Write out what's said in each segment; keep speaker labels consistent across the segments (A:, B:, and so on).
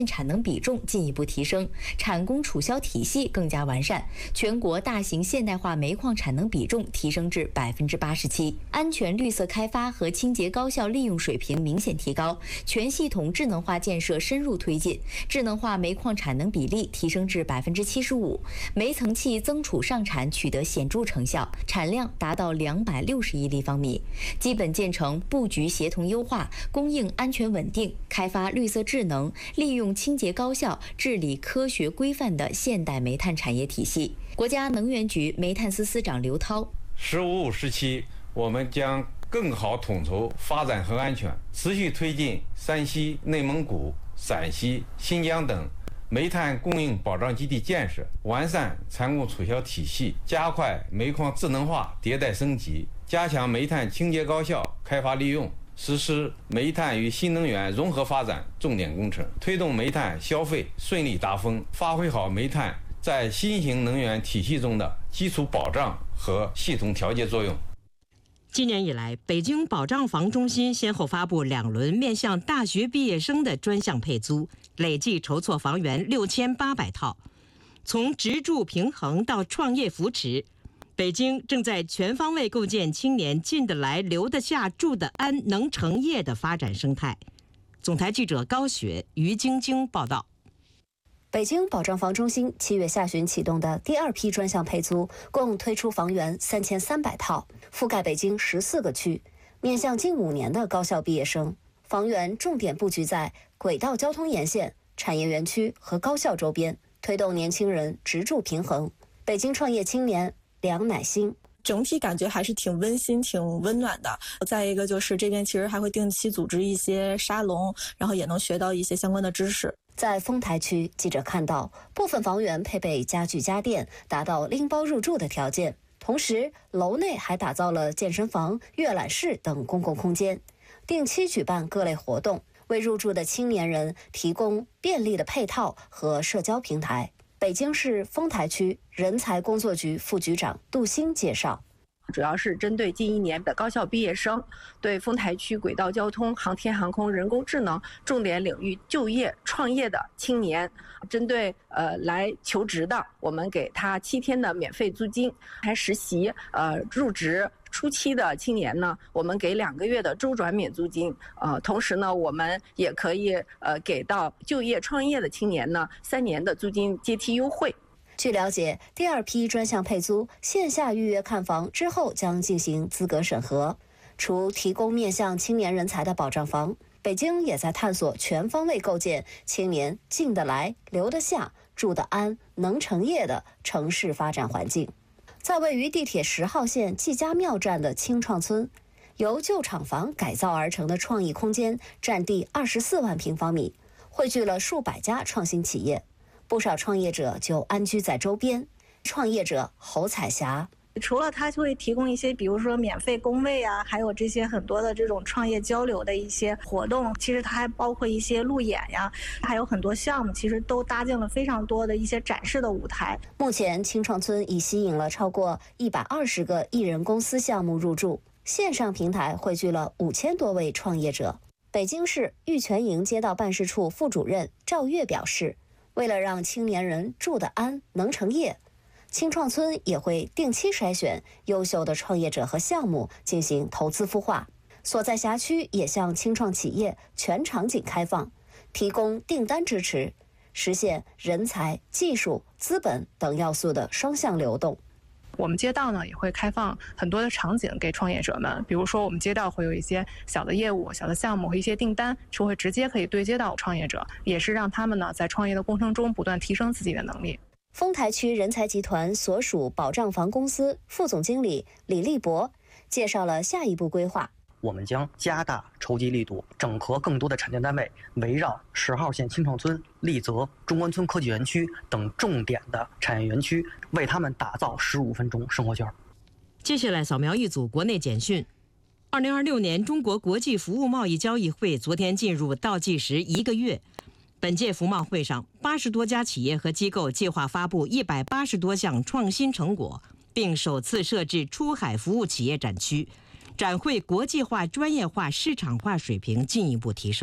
A: 产能比重进一步提升，产工储销体系更加完善，全国大型现代化煤矿产能比重提升至87%，安全绿色开发和清洁高效利用水平明显提高，全系统智能化建设深入推进，智能化煤矿产能比例提升至75%，煤层气增储上产取得显著成效，产量达到260亿立方米，基本建成布局协同优化、供应安全稳定、开发绿色智能、利用清洁高效、治理科学规范的现代煤炭产业体系。国家能源局煤炭司司长刘涛
B: “15+5”时期，我们将更好统筹发展和安全，持续推进山西、内蒙古、陕西、新疆等煤炭供应保障基地建设，完善产供储销体系，加快煤矿智能化迭代升级，加强煤炭清洁高效开发利用，实施煤炭与新能源融合发展重点工程，推动煤炭消费顺利达峰，发挥好煤炭在新型能源体系中的基础保障和系统调节作用。
C: 今年以来，北京保障房中心先后发布2轮面向大学毕业生的专项配租，累计筹措房源6800套。从职住平衡到创业扶持，北京正在全方位构建青年进得来、留得下、住得安、能成业的发展生态。总台记者高雪、于晶晶报道。
D: 北京保障房中心7月下旬启动的第2批专项配租，共推出房源3300套，覆盖北京14个区，面向近5年的高校毕业生。房源重点布局在轨道交通沿线、产业园区和高校周边，推动年轻人职住平衡。北京创业青年梁乃馨。
E: 整体感觉还是挺温馨、挺温暖的。再一个就是这边其实还会定期组织一些沙龙，然后也能学到一些相关的知识。
D: 在丰台区，记者看到部分房源配备家具家电，达到拎包入住的条件。同时，楼内还打造了健身房、阅览室等公共空间，定期举办各类活动，为入住的青年人提供便利的配套和社交平台。北京市丰台区人才工作局副局长杜鑫介绍，
F: 主要是针对近1年的高校毕业生，对丰台区轨道交通、航天航空、人工智能重点领域就业创业的青年，针对来求职的，我们给他7天的免费租金；还实习入职初期的青年呢，我们给2个月的周转免租金。同时呢，我们也可以给到就业创业的青年呢3年的租金阶梯优惠。
D: 据了解，第2批专项配租线下预约看房之后将进行资格审核。除提供面向青年人才的保障房，北京也在探索全方位构建青年进得来、留得下、住得安、能成业的城市发展环境。在位于地铁10号线季家庙站的青创村，由旧厂房改造而成的创意空间占地24万平方米，汇聚了数百家创新企业。不少创业者就安居在周边。创业者侯彩霞，
G: 除了它就会提供一些比如说免费工位啊，还有这些很多的这种创业交流的一些活动，其实它还包括一些路演呀，还有很多项目，其实都搭建了非常多的一些展示的舞台。
D: 目前青创村已吸引了超过120个艺人公司项目入驻，线上平台汇聚了5000多位创业者。北京市玉泉营街道办事处副主任赵月表示，为了让青年人住得安、能成业，青创村也会定期筛选优秀的创业者和项目进行投资孵化。所在辖区也向青创企业全场景开放，提供订单支持，实现人才、技术、资本等要素的双向流动。
H: 我们街道呢也会开放很多的场景给创业者们，比如说我们街道会有一些小的业务、小的项目和一些订单是会直接可以对接到创业者，也是让他们呢在创业的过程中不断提升自己的能力。
D: 丰台区人才集团所属保障房公司副总经理李立博介绍了下一步规划。
I: 我们将加大筹集力度，整合更多的产电单位，围绕10号线青创村、丽泽、中关村科技园区等重点的产业园区，为他们打造15分钟生活圈。
C: 接下来扫描一组国内简讯。2026年中国国际服务贸易交易会昨天进入倒计时1个月。本届服贸会上，80多家企业和机构计划发布180多项创新成果，并首次设置出海服务企业展区。展会国际化、专业化、市场化水平进一步提升。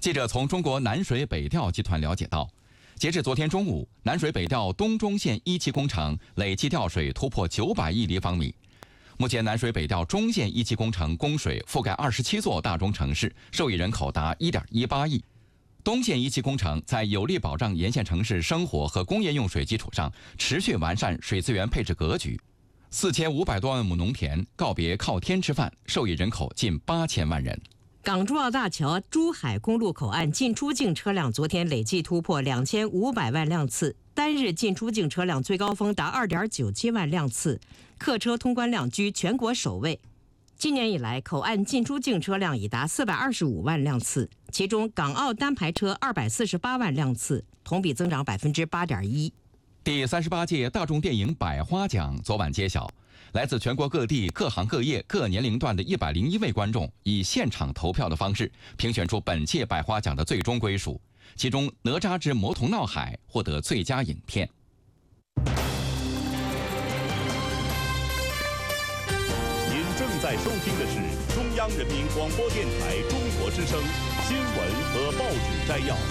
J: 记者从中国南水北调集团了解到，截至昨天中午，南水北调东中线1期工程累计调水突破900亿立方米。目前，南水北调中线1期工程供水覆盖27座大中城市，受益人口达1.18亿。东线1期工程在有力保障沿线城市生活和工业用水基础上，持续完善水资源配置格局。4500多万亩农田告别靠天吃饭，受益人口近8000万人。
C: 港珠澳大桥珠海公路口岸进出境车辆昨天累计突破2500万辆次，单日进出境车辆最高峰达2.97万辆次，客车通关量居全国首位。今年以来，口岸进出境车辆已达425万辆次，其中港澳单排车248万辆次，同比增长8.1%。
J: 第38届大众电影百花奖昨晚揭晓，来自全国各地各行各业各年龄段的101位观众以现场投票的方式评选出本届百花奖的最终归属，其中《哪吒之魔童闹海》获得最佳影片。
K: 您正在收听的是中央人民广播电台中国之声新闻和报纸摘要。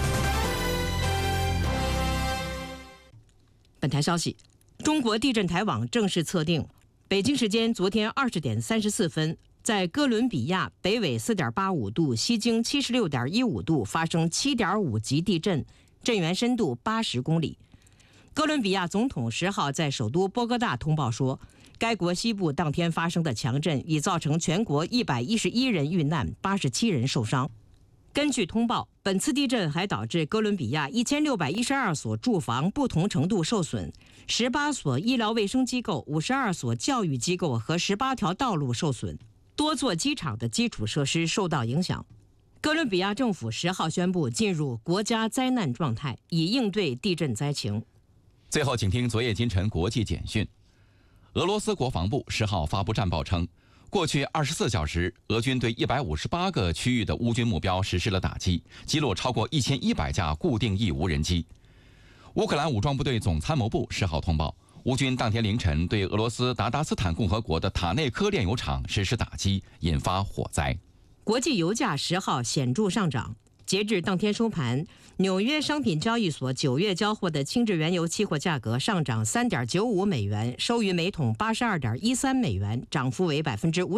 C: 本台消息，中国地震台网正式测定，北京时间昨天20点34分，在哥伦比亚北纬4.85度、西经76.15度发生7.5级地震，震源深度80公里。哥伦比亚总统10号在首都波哥大通报说，该国西部当天发生的强震已造成全国111人遇难，87人受伤。根据通报，本次地震还导致哥伦比亚1612所住房不同程度受损，18所医疗卫生机构、52所教育机构和18条道路受损，多座机场的基础设施受到影响。哥伦比亚政府10号宣布进入国家灾难状态，以应对地震灾情。
J: 最后，请听昨夜今晨国际简讯。俄罗斯国防部10号发布战报称，过去24小时，俄军对158个区域的乌军目标实施了打击，击落超过1100架固定翼无人机。乌克兰武装部队总参谋部10号通报，乌军当天凌晨对俄罗斯达达斯坦共和国的塔内科炼油厂实施打击，引发火灾。
C: 国际油价10号显著上涨，截至当天收盘，纽约商品交易所9月交货的轻质原油期货价格上涨3.95美元，收于每桶82.13美元，涨幅为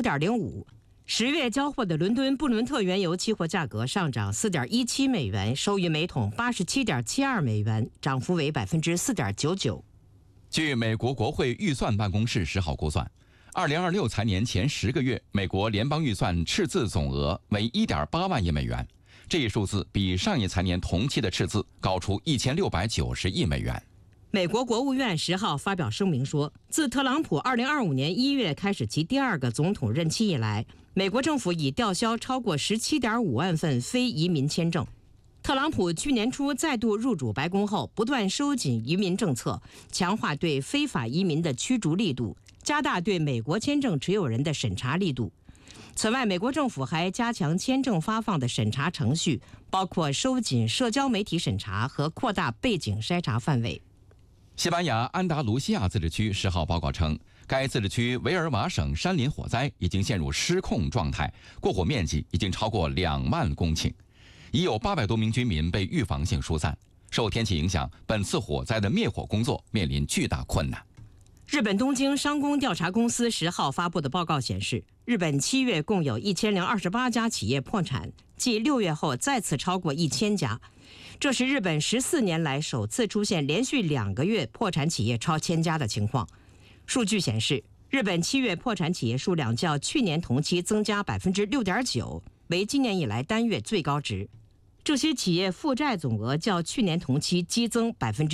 C: 5.05%。10月交货的伦敦布伦特原油期货价格上涨4.17美元，收于每桶87.72美元，涨幅为4.99%。
J: 据美国国会预算办公室10号估算，2026财年前10个月，美国联邦预算赤字总额为1.8万亿美元。这一数字比上一财年同期的赤字高出1690亿美元。
C: 美国国务院10号发表声明说，自特朗普2025年1月开始其第2个总统任期以来，美国政府已吊销超过17.5万份非移民签证。特朗普去年初再度入主白宫后，不断收紧移民政策，强化对非法移民的驱逐力度，加大对美国签证持有人的审查力度。此外，美国政府还加强签证发放的审查程序，包括收紧社交媒体审查和扩大背景筛查范围。
J: 西班牙安达卢西亚自治区10号报告称，该自治区维尔瓦省山林火灾已经陷入失控状态，过火面积已经超过2万公顷，已有800多名居民被预防性疏散。受天气影响，本次火灾的灭火工作面临巨大困难。
C: 日本东京商工调查公司10号发布的报告显示，日本7月共有1028家企业破产，继6月后再次超过1000家。这是日本14年来首次出现连续2个月破产企业超1000家的情况。数据显示，日本7月破产企业数量较去年同期增加6.9%，为今年以来单月最高值。这些企业负债总额较去年同期激增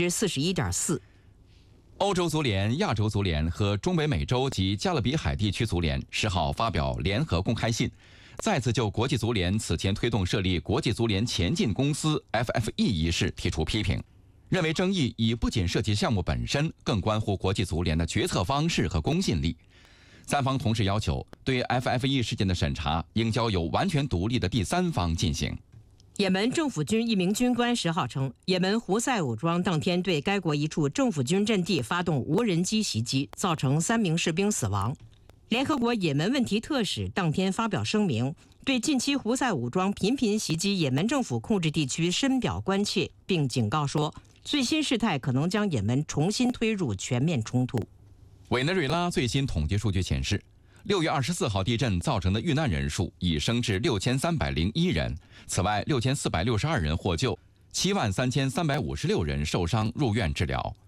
C: 41.4%。
J: 欧洲足联、亚洲足联和中北美洲及加勒比海地区足联10号发表联合公开信，再次就国际足联此前推动设立国际足联前进公司 FFE 一事提出批评，认为争议已不仅涉及项目本身，更关乎国际足联的决策方式和公信力。三方同时要求，对 FFE 事件的审查应交由完全独立的第三方进行。
C: 也门政府军一名军官10号称，也门胡塞武装当天对该国一处政府军阵地发动无人机袭击，造成3名士兵死亡。联合国也门问题特使当天发表声明， 对近期胡塞武装频频袭击也门政府控制地区深表关切，并警告说，最新事态可能将也门重新推入全面冲突。
J: 委内瑞拉最新统计数据显示，6月24号地震造成的遇难人数已升至6301人，此外6462人获救，73356人受伤入院治疗。